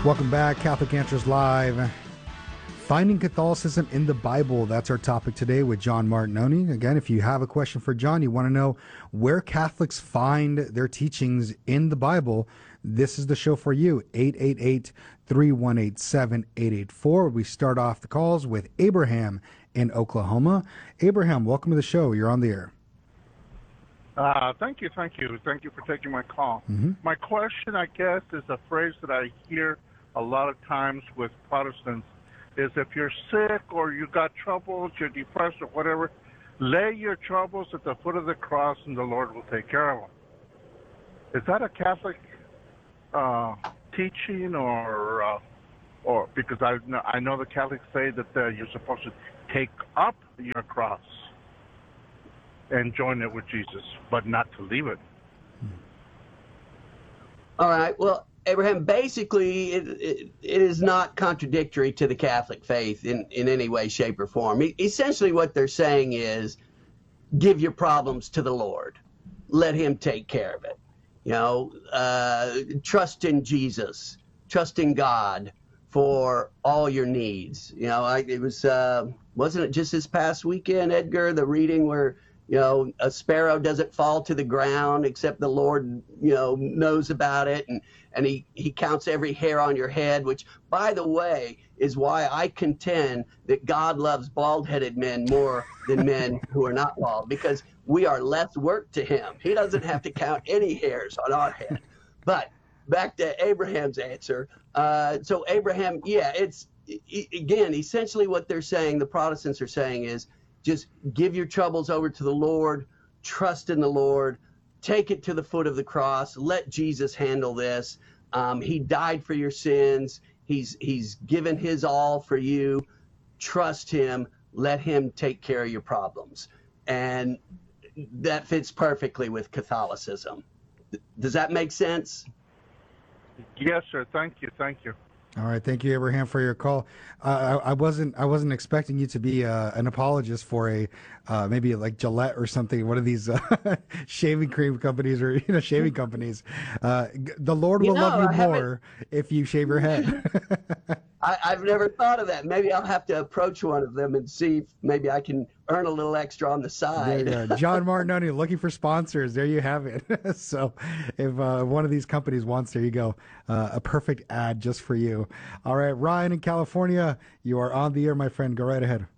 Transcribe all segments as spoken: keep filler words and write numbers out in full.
Welcome back, Catholic Answers Live. Finding Catholicism in the Bible. That's our topic today with John Martinoni. Again, if you have a question for John, you want to know where Catholics find their teachings in the Bible, this is the show for you. eight eight eight, three one eight, seven eight eight four. We start off the calls with Abraham in Oklahoma. Abraham, welcome to the show. You're on the air. Uh, thank you, thank you. Thank you for taking my call. Mm-hmm. My question, I guess, is a phrase that I hear a lot of times with Protestants, is if you're sick or you got troubles, you're depressed or whatever, lay your troubles at the foot of the cross and the Lord will take care of them. Is that a Catholic uh, teaching or, uh, or because I know, I know the Catholics say that uh, you're supposed to take up your cross and join it with Jesus, but not to leave it. All right. Well, Abraham, basically, it, it, it is not contradictory to the Catholic faith in, in any way, shape, or form. E- essentially, what they're saying is give your problems to the Lord. Let him take care of it. You know, uh, trust in Jesus. Trust in God for all your needs. You know, I, it was, uh, wasn't it just this past weekend, Edgar, the reading where, you know, a sparrow doesn't fall to the ground except the Lord, you know, knows about it. And, and he, he counts every hair on your head, which, by the way, is why I contend that God loves bald-headed men more than men who are not bald, because we are less work to him. He doesn't have to count any hairs on our head. But back to Abraham's answer. Uh, so Abraham, yeah, it's, e- again, essentially what they're saying, the Protestants are saying is, just give your troubles over to the Lord, trust in the Lord, take it to the foot of the cross, let Jesus handle this. Um, he died for your sins. He's, he's given his all for you. Trust him. Let him take care of your problems. And that fits perfectly with Catholicism. Does that make sense? Yes, sir. Thank you. Thank you. All right, thank you, Abraham, for your call. Uh, I, I wasn't, I wasn't expecting you to be uh, an apologist for a uh, maybe like Gillette or something, one of these uh, shaving cream companies or you know shaving companies. Uh, the Lord will You know, love you I more if you shave your head. I, I've never thought of that. Maybe I'll have to approach one of them and see if maybe I can earn a little extra on the side. There you go. John Martinoni looking for sponsors. There you have it. So if uh, one of these companies wants, there you go. Uh, a perfect ad just for you. All right, Ryan in California, you are on the air, my friend. Go right ahead.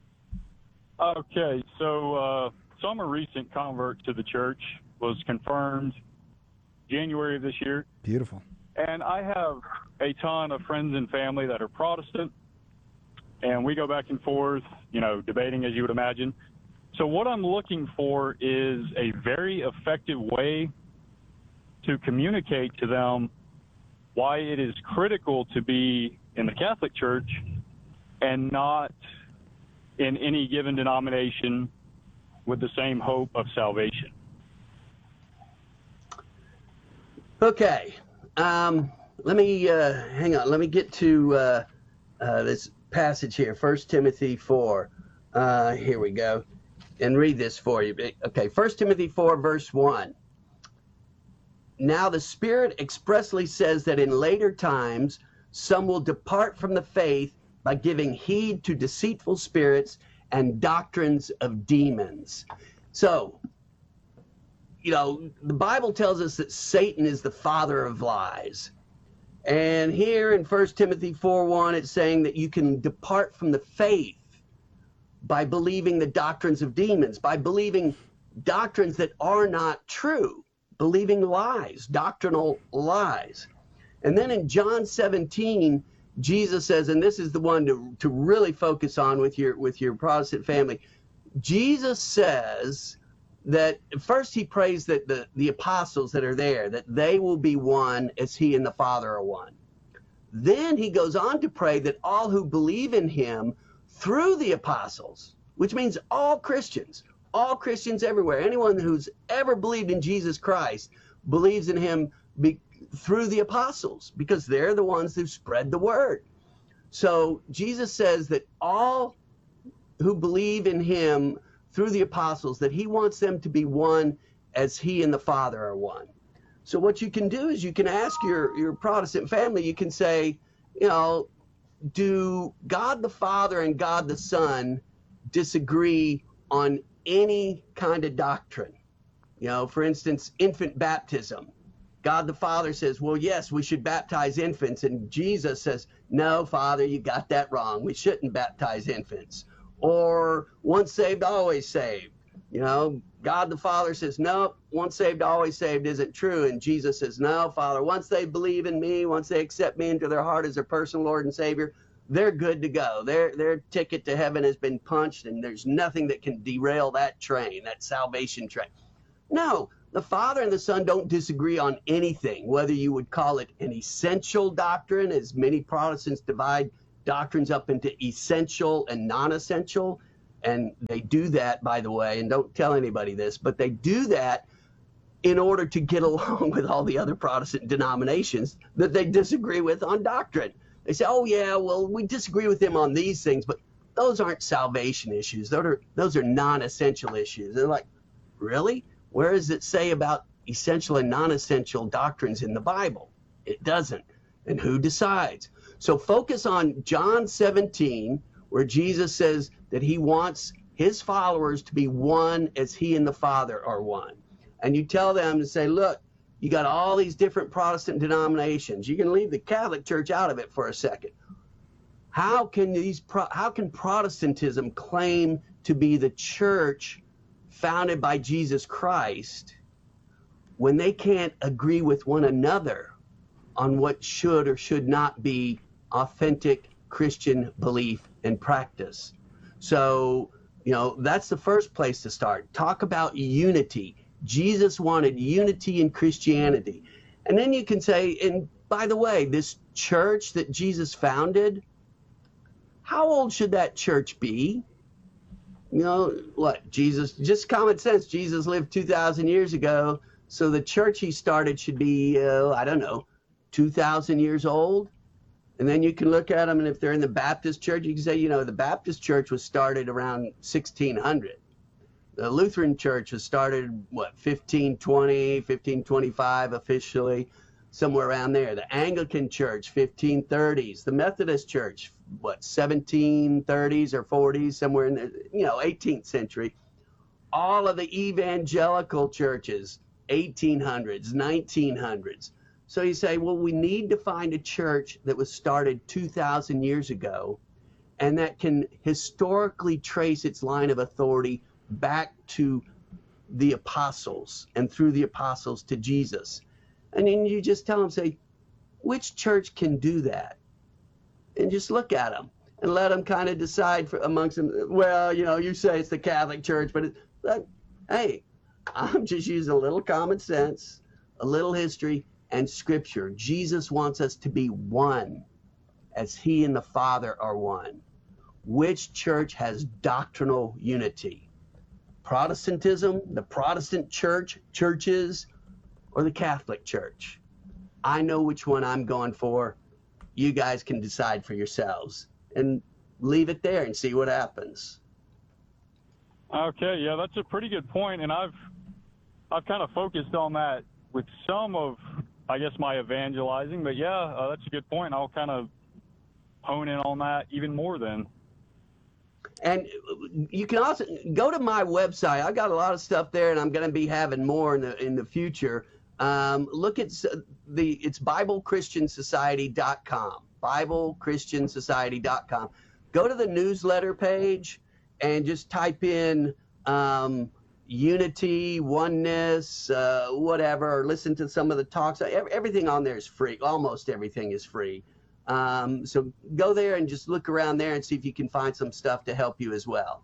Okay, so uh, so I'm a recent convert to the church, was confirmed January of this year. Beautiful. And I have a ton of friends and family that are Protestant, and we go back and forth, you know, debating, as you would imagine. So what I'm looking for is a very effective way to communicate to them why it is critical to be in the Catholic Church and not in any given denomination with the same hope of salvation. Okay. Um, let me, uh, hang on, let me get to uh, uh, this passage here, First Timothy four. Uh, here we go. And read this for you. Okay, First Timothy four, verse one. Now the Spirit expressly says that in later times some will depart from the faith by giving heed to deceitful spirits and doctrines of demons. So, you know, the Bible tells us that Satan is the father of lies. And here in First Timothy four one, it's saying that you can depart from the faith by believing the doctrines of demons, by believing doctrines that are not true, believing lies, doctrinal lies. And then in John seventeen, Jesus says, and this is the one to, to really focus on with your, with your Protestant family, Jesus says that first he prays that the, the apostles that are there, that they will be one as he and the Father are one. Then he goes on to pray that all who believe in him through the apostles, which means all Christians, all Christians everywhere, anyone who's ever believed in Jesus Christ believes in him be, through the apostles, because they're the ones who spread the word. So Jesus says that all who believe in him through the apostles, that he wants them to be one as he and the Father are one. So what you can do is you can ask your, your Protestant family, you can say, you know, do God the Father and God the Son disagree on any kind of doctrine? You know, for instance, infant baptism. God the Father says, well, yes, we should baptize infants. And Jesus says, no, Father, you got that wrong. We shouldn't baptize infants. Or once saved, always saved. You know, God the Father says, no, once saved, always saved isn't true. And Jesus says, no, Father, once they believe in me, once they accept me into their heart as their personal Lord and Savior, they're good to go. Their, their ticket to heaven has been punched, and there's nothing that can derail that train, that salvation train. No, the Father and the Son don't disagree on anything, whether you would call it an essential doctrine, as many Protestants divide doctrines up into essential and non-essential. And they do that, by the way, and don't tell anybody this, but they do that in order to get along with all the other Protestant denominations that they disagree with on doctrine. They say, oh, yeah, well, we disagree with them on these things, but those aren't salvation issues. Those are, those are non-essential issues. They're like, really? Where does it say about essential and non-essential doctrines in the Bible? It doesn't. And who decides? So focus on John seventeen, where Jesus says that he wants his followers to be one as he and the Father are one. And you tell them to say, look, you got all these different Protestant denominations. You can leave the Catholic Church out of it for a second. How can these pro- how can Protestantism claim to be the church founded by Jesus Christ when they can't agree with one another on what should or should not be authentic Christian belief and practice? So, you know, that's the first place to start. Talk about unity. Jesus wanted unity in Christianity. And then you can say, and by the way, this church that Jesus founded, how old should that church be? You know, what, Jesus, just common sense, Jesus lived two thousand years ago, so the church he started should be, uh, I don't know, two thousand years old. And then you can look at them, and if they're in the Baptist church, you can say, you know, the Baptist church was started around sixteen hundred. The Lutheran church was started, what, fifteen twenty, fifteen twenty-five officially, somewhere around there. The Anglican church, fifteen thirties. The Methodist church, what, seventeen thirties or forties, somewhere in the, you know, eighteenth century. All of the evangelical churches, eighteen hundreds, nineteen hundreds. So you say, well, we need to find a church that was started two thousand years ago and that can historically trace its line of authority back to the apostles and through the apostles to Jesus. And then you just tell them, say, which church can do that? And just look at them and let them kind of decide for, amongst them. Well, you know, you say it's the Catholic Church, but, it, but hey, I'm just using a little common sense, a little history, and scripture. Jesus wants us to be one as he and the Father are one. Which church has doctrinal unity? Protestantism, the Protestant church, churches, or the Catholic Church? I know which one I'm going for. You guys can decide for yourselves and leave it there and see what happens. Okay, yeah, that's a pretty good point, and I've I've kind of focused on that with some of, I guess, my evangelizing, but yeah, uh, that's a good point. I'll kind of hone in on that even more then. And you can also go to my website. I got a lot of stuff there, and I'm going to be having more in the in the future. Um, look at the it's Bible Christian Society dot com. Bible Christian Society dot com. Go to the newsletter page and just type in um, unity, oneness, uh, whatever. Or listen to some of the talks. Everything on there is free. Almost everything is free. Um, so go there and just look around there and see if you can find some stuff to help you as well.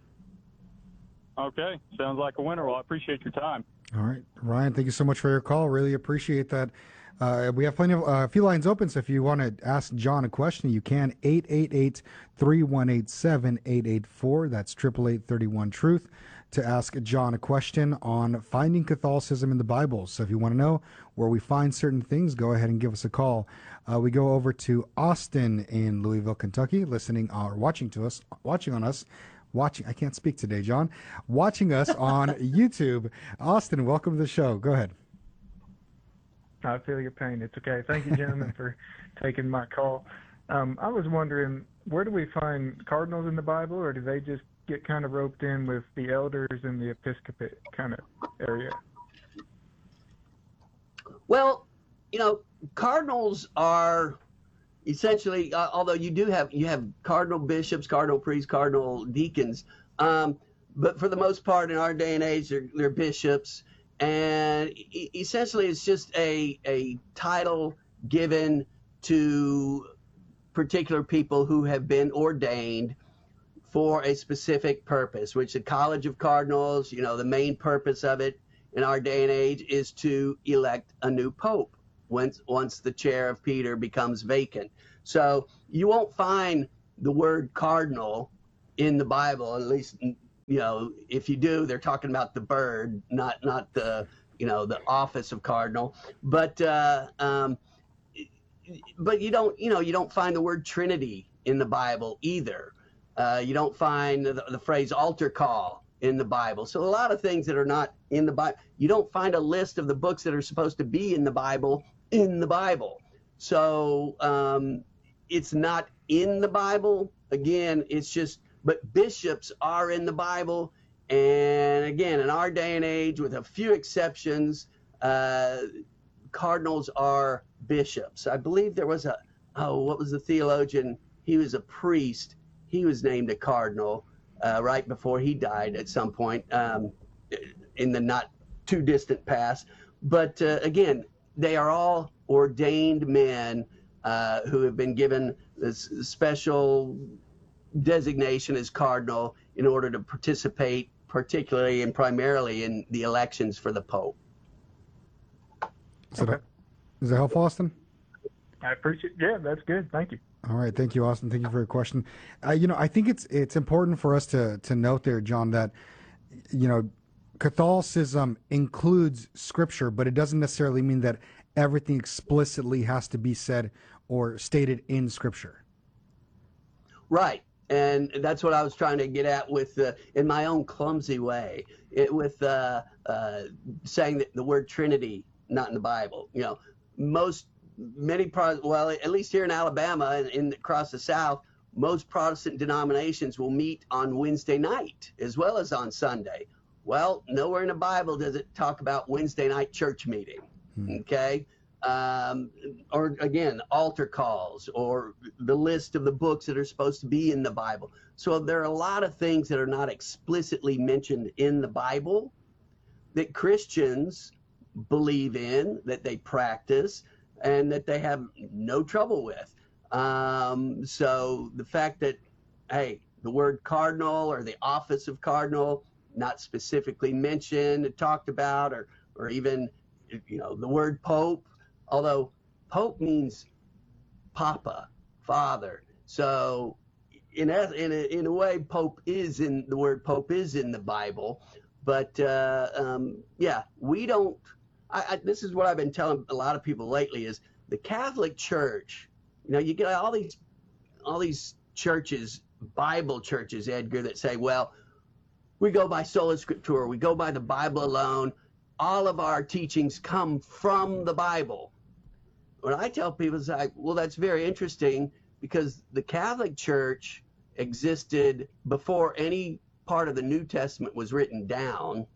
Okay, sounds like a winner. Well, I appreciate your time. All right, Ryan, thank you so much for your call. Really appreciate that. Uh, we have plenty of uh, a few lines open, so if you want to ask John a question, you can. eight eight eight, three one eight, seven eight eight four. That's eight eight eight, three one, truth. To ask John a question on finding Catholicism in the Bible. So if you want to know where we find certain things, go ahead and give us a call. Uh, we go over to Austin in Louisville, Kentucky, listening or watching to us, watching on us, watching. I can't speak today, John. Watching us on YouTube. Austin, welcome to the show. Go ahead. I feel your pain. It's okay. Thank you, gentlemen, for taking my call. Um, I was wondering, where do we find cardinals in the Bible, or do they just get kind of roped in with the elders and the episcopate kind of area? Well, you know, cardinals are essentially, uh, although you do have you have cardinal bishops, cardinal priests, cardinal deacons, um, but for the most part in our day and age, they're, they're bishops, and e- essentially it's just a a title given to particular people who have been ordained for a specific purpose, which the College of Cardinals, you know, the main purpose of it in our day and age is to elect a new pope once once the chair of Peter becomes vacant. So you won't find the word cardinal in the Bible, at least, you know, if you do, they're talking about the bird, not not the, you know, the office of cardinal. But uh, um, but you don't, you know, you don't find the word Trinity in the Bible either. Uh, you don't find the, the phrase altar call in the Bible. So a lot of things that are not in the Bible. You don't find a list of the books that are supposed to be in the Bible in the Bible. So um, it's not in the Bible. Again, it's just, but bishops are in the Bible. And again, in our day and age, with a few exceptions, uh, cardinals are bishops. I believe there was a, oh, what was the theologian? He was a priest. He was named a cardinal uh, right before he died at some point um, in the not too distant past. But uh, again, they are all ordained men uh, who have been given this special designation as cardinal in order to participate particularly and primarily in the elections for the Pope. Is, okay. that, is that helpful, Austin? I appreciate it. Yeah, that's good. Thank you. All right. Thank you, Austin. Thank you for your question. Uh, you know, I think it's it's important for us to, to note there, John, that, you know, Catholicism includes Scripture, but it doesn't necessarily mean that everything explicitly has to be said or stated in Scripture. Right. And that's what I was trying to get at with, uh, in my own clumsy way, it, with uh, uh, saying that the word Trinity, not in the Bible. You know, most, many, Pro- well, at least here in Alabama and in, across the South, most Protestant denominations will meet on Wednesday night as well as on Sunday. Well, nowhere in the Bible does it talk about Wednesday night church meeting, hmm. okay? Um, or again, altar calls or the list of the books that are supposed to be in the Bible. So there are a lot of things that are not explicitly mentioned in the Bible that Christians believe in, that they practice, and that they have no trouble with. Um, so the fact that, hey, the word cardinal or the office of cardinal, not specifically mentioned, talked about, or or even, you know, the word pope, although pope means papa, father. So in a, in a, in a way, pope is in, the word pope is in the Bible. But uh, um, yeah, we don't, I, I, this is what I've been telling a lot of people lately is the Catholic Church, you know, you get all these, all these churches, Bible churches, Edgar, that say, well, we go by sola scriptura, we go by the Bible alone. All of our teachings come from the Bible. When I tell people, it's like, well, that's very interesting because the Catholic Church existed before any part of the New Testament was written down.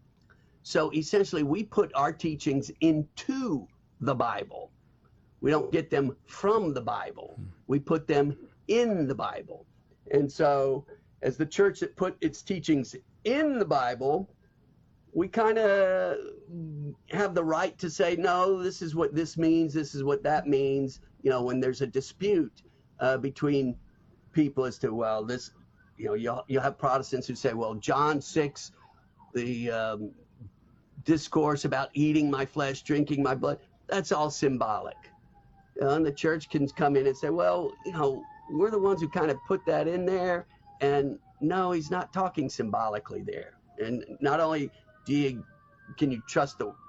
So essentially, we put our teachings into the Bible. We don't get them from the Bible. We put them in the Bible. And so as the church that put its teachings in the Bible, we kind of have the right to say, no, this is what this means, this is what that means, you know, when there's a dispute uh, between people as to, well, this, you know, you'll, you'll have Protestants who say, well, John six, the um, discourse about eating my flesh, drinking my blood, that's all symbolic. Uh, and the church can come in and say, well, you know, we're the ones who kind of put that in there. And no, he's not talking symbolically there. And not only do you, can you trust the,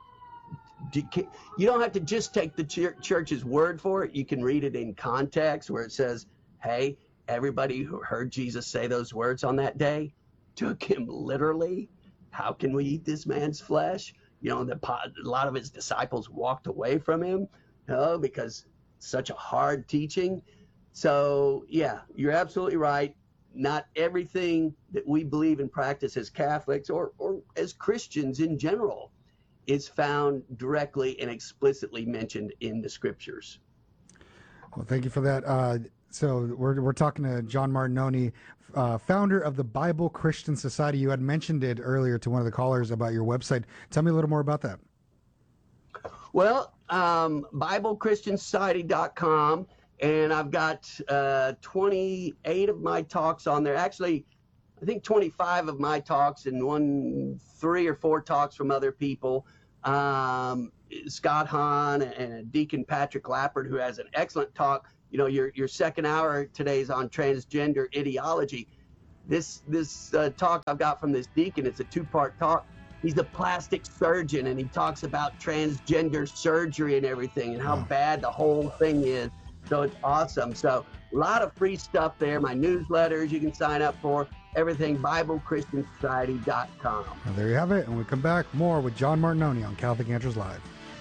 do you, can, you don't have to just take the ch- church's word for it. You can read it in context where it says, hey, everybody who heard Jesus say those words on that day took him literally. How can we eat this man's flesh? you know, the, a lot of his disciples walked away from him, you know, because such a hard teaching. So, yeah, you're absolutely right. Not everything that we believe and practice as Catholics or, or as Christians in general is found directly and explicitly mentioned in the scriptures. Well, thank you for that. Uh, so we're we're talking to John Martinoni, uh, founder of the Bible Christian Society. You had mentioned it earlier to one of the callers about your website. Tell me a little more about that. Well, um, Bible Christian Society dot com, and I've got uh, twenty-eight of my talks on there. Actually, I think twenty-five of my talks and one, three or four talks from other people. Um, Scott Hahn and Deacon Patrick Lappert, who has an excellent talk. You know, your your second hour today is on transgender ideology. This this uh, talk I've got from this deacon, it's a two-part talk. He's a plastic surgeon, and he talks about transgender surgery and everything and how bad the whole thing is. So it's awesome. So a lot of free stuff there. My newsletters you can sign up for. Everything, Bible Christian Society dot com. Well, there you have it. And we come back more with John Martinoni on Catholic Answers Live.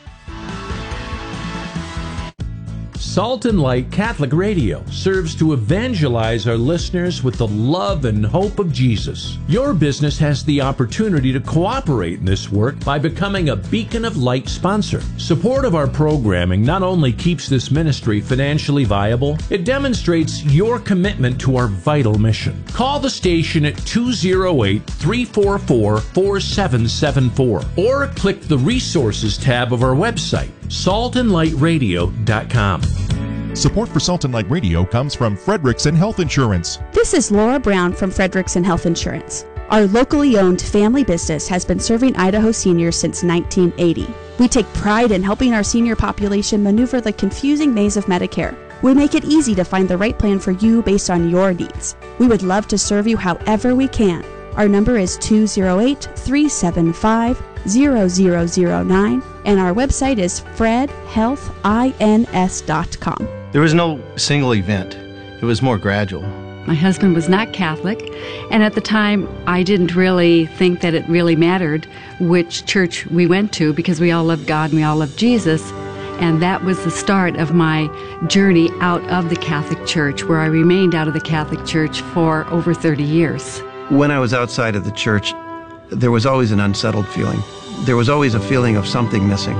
Salt and Light Catholic Radio serves to evangelize our listeners with the love and hope of Jesus. Your business has the opportunity to cooperate in this work by becoming a Beacon of Light sponsor. Support of our programming not only keeps this ministry financially viable, it demonstrates your commitment to our vital mission. Call the station at two oh eight, three four four, four seven seven four or click the Resources tab of our website, salt and light radio dot com. Support for Salt and Light Radio comes from Frederickson Health Insurance. This is Laura Brown from Frederickson Health Insurance. Our locally owned family business has been serving Idaho seniors since nineteen eighty. We take pride in helping our senior population maneuver the confusing maze of Medicare. We make it easy to find the right plan for you based on your needs. We would love to serve you however we can. Our number is two oh eight, three seven five, zero zero zero nine and our website is fred health ins dot com. There was no single event. It was more gradual. My husband was not Catholic, and at the time I didn't really think that it really mattered which church we went to because we all loved God and we all loved Jesus. And that was the start of my journey out of the Catholic Church, where I remained out of the Catholic Church for over thirty years. When I was outside of the church, there was always an unsettled feeling. There was always a feeling of something missing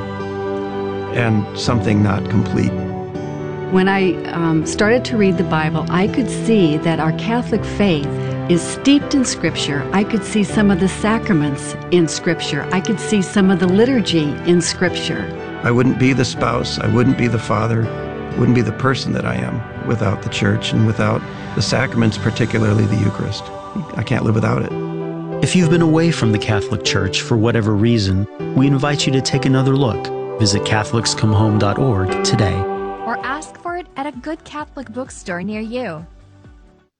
and something not complete. When I um, started to read the Bible, I could see that our Catholic faith is steeped in Scripture. I could see some of the sacraments in Scripture. I could see some of the liturgy in Scripture. I wouldn't be the spouse, I wouldn't be the father, wouldn't be the person that I am without the church and without the sacraments, particularly the Eucharist. I can't live without it. If you've been away from the Catholic Church for whatever reason, we invite you to take another look. Visit Catholics Come Home dot org today. Or ask for it at a good Catholic bookstore near you.